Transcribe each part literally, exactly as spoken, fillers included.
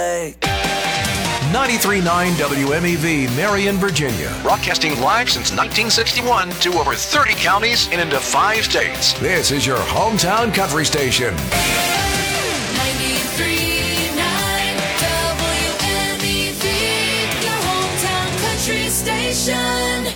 ninety-three point nine W M E V, Marion, Virginia. Broadcasting live since nineteen sixty-one to over thirty counties and into five states. This is your hometown country station. ninety-three point nine W M E V, your hometown country station.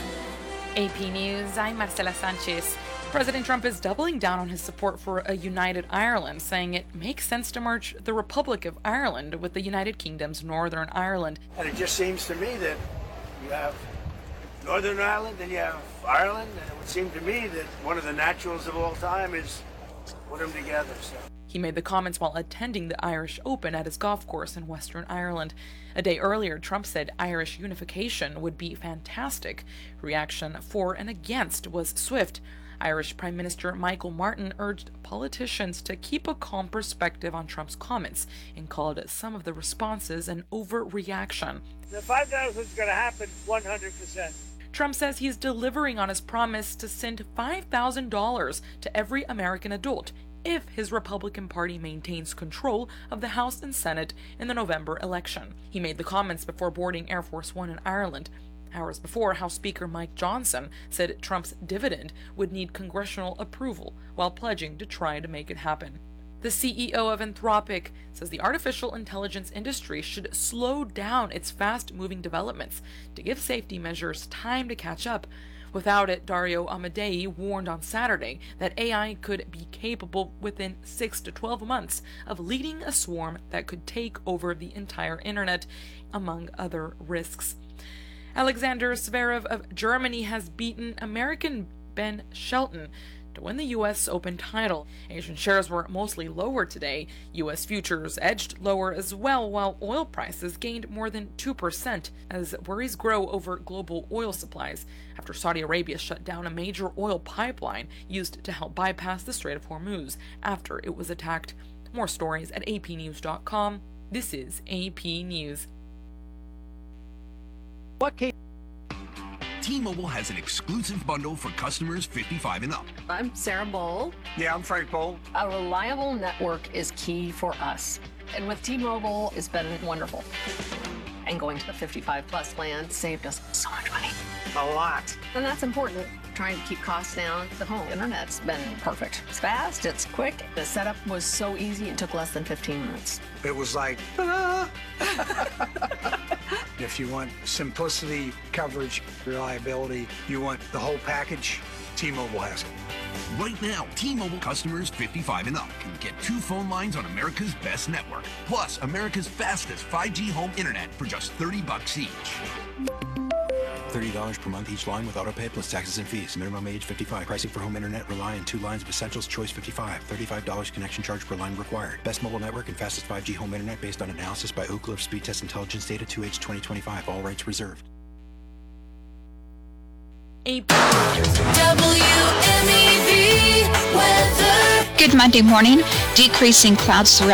A P News, I'm Marcela Sanchez. President Trump is doubling down on his support for a united Ireland, saying it makes sense to merge the Republic of Ireland with the United Kingdom's Northern Ireland. And it just seems to me that you have Northern Ireland and you have Ireland, and it would seem to me that one of the naturals of all time is put them together. So. He made the comments while attending the Irish Open at his golf course in Western Ireland. A day earlier, Trump said Irish unification would be fantastic. Reaction for and against was swift. Irish Prime Minister Michael Martin urged politicians to keep a calm perspective on Trump's comments and called some of the responses an overreaction. The five thousand is going to happen one hundred percent. Trump says he's delivering on his promise to send five thousand dollars to every American adult if his Republican Party maintains control of the House and Senate in the November election. He made the comments before boarding Air Force One in Ireland. Hours before, House Speaker Mike Johnson said Trump's dividend would need congressional approval while pledging to try to make it happen. The C E O of Anthropic says the artificial intelligence industry should slow down its fast-moving developments to give safety measures time to catch up. Without it, Dario Amodei warned on Saturday that A I could be capable within six to twelve months of leading a swarm that could take over the entire internet, among other risks. Alexander Zverev of Germany has beaten American Ben Shelton to win the U S Open title. Asian shares were mostly lower today. U S futures edged lower as well, while oil prices gained more than two percent as worries grow over global oil supplies after Saudi Arabia shut down a major oil pipeline used to help bypass the Strait of Hormuz after it was attacked. More stories at A P news dot com. This is A P News. What case? T-Mobile has an exclusive bundle for customers fifty-five and up. I'm Sarah Bowl. Yeah, I'm Frank Bowl. A reliable network is key for us. And with T-Mobile, it's been wonderful. And going to the fifty-five plus plan saved us so much money. A lot. And that's important. Trying to keep costs down. The home internet's been perfect. It's fast, it's quick. The setup was so easy, it took less than fifteen minutes. It was like, ah. If you want simplicity, coverage, reliability, you want the whole package, T-Mobile has it. Right now, T-Mobile customers fifty-five and up can get two phone lines on America's best network, plus America's fastest five G home internet for just thirty bucks each. thirty dollars per month each line with autopay plus taxes and fees. Minimum age fifty-five. Pricing for home internet rely on two lines of Essentials Choice fifty-five. thirty-five dollars connection charge per line required. Best mobile network and fastest five G home internet based on analysis by Ookla of Speed Test Intelligence data two H twenty twenty-five. All rights reserved. A P W M E V weather. Good Monday morning. Decreasing clouds throughout